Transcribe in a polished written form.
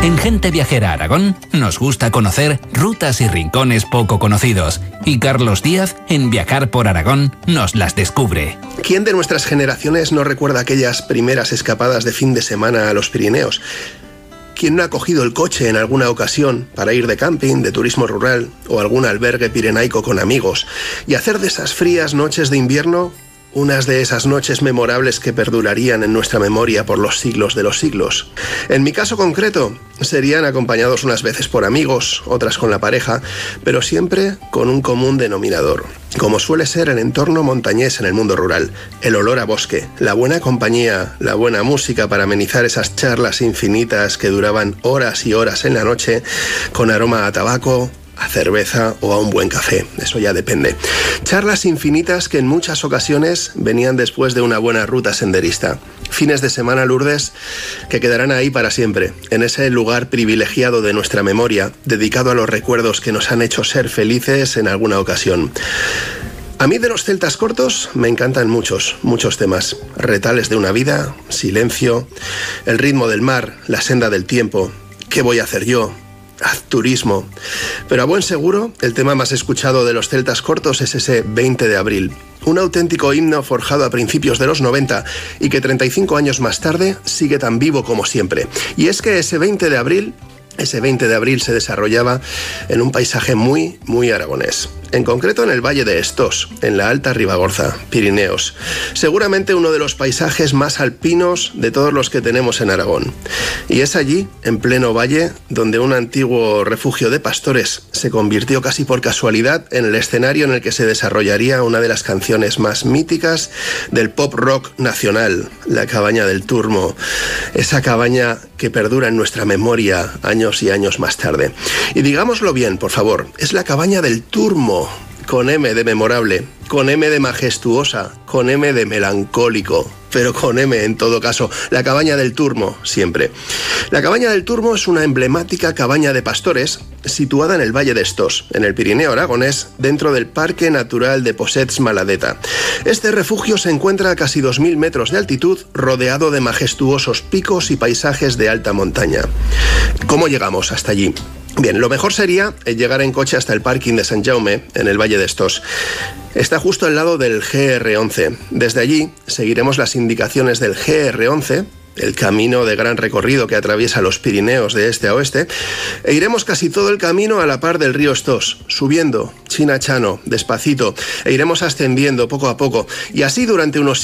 En Gente Viajera Aragón nos gusta conocer rutas y rincones poco conocidos. Y Carlos Díaz, en Viajar por Aragón, nos las descubre. ¿Quién de nuestras generaciones no recuerda aquellas primeras escapadas de fin de semana a los Pirineos? ¿Quién no ha cogido el coche en alguna ocasión para ir de camping, de turismo rural o algún albergue pirenaico con amigos y hacer de esas frías noches de invierno unas de esas noches memorables que perdurarían en nuestra memoria por los siglos de los siglos? En mi caso concreto, serían acompañados unas veces por amigos, otras con la pareja, pero siempre con un común denominador, como suele ser el entorno montañés en el mundo rural: el olor a bosque, la buena compañía, la buena música para amenizar esas charlas infinitas que duraban horas y horas en la noche, con aroma a tabaco, a cerveza o a un buen café, eso ya depende. Charlas infinitas que en muchas ocasiones venían después de una buena ruta senderista. Fines de semana, Lourdes, que quedarán ahí para siempre, en ese lugar privilegiado de nuestra memoria, dedicado a los recuerdos que nos han hecho ser felices en alguna ocasión. A mí de los celtas cortos me encantan muchos temas. Retales de una vida, Silencio, El ritmo del mar, La senda del tiempo, ¿Qué voy a hacer yo?, Haz turismo. Pero a buen seguro, el tema más escuchado de los celtas cortos es ese 20 de abril. Un auténtico himno forjado a principios de los 90 y que 35 años más tarde sigue tan vivo como siempre. Y es que ese 20 de abril se desarrollaba en un paisaje muy, muy aragonés. En concreto en el Valle de Estós, en la Alta Ribagorza, Pirineos. Seguramente uno de los paisajes más alpinos de todos los que tenemos en Aragón. Y es allí, en pleno valle, donde un antiguo refugio de pastores se convirtió casi por casualidad en el escenario en el que se desarrollaría una de las canciones más míticas del pop rock nacional, La cabaña del Turmo. Esa cabaña que perdura en nuestra memoria años y años más tarde. Y digámoslo bien, por favor, es la cabaña del Turmo, con M de memorable, con M de majestuosa, con M de melancólico, pero con M en todo caso, la cabaña del Turmo siempre. La cabaña del Turmo es una emblemática cabaña de pastores situada en el Valle de Estós, en el Pirineo aragonés, dentro del Parque Natural de Possets-Maladeta. Este refugio se encuentra a casi 2.000 metros de altitud, rodeado de majestuosos picos y paisajes de alta montaña. ¿Cómo llegamos hasta allí? Bien, lo mejor sería llegar en coche hasta el parking de Sant Jaume, en el Valle de Estós. Está justo al lado del GR11. Desde allí seguiremos las indicaciones del GR11, el camino de gran recorrido que atraviesa los Pirineos de este a oeste, e iremos casi todo el camino a la par del río Estós, subiendo, chin a chano, despacito, e iremos ascendiendo poco a poco, y así durante unos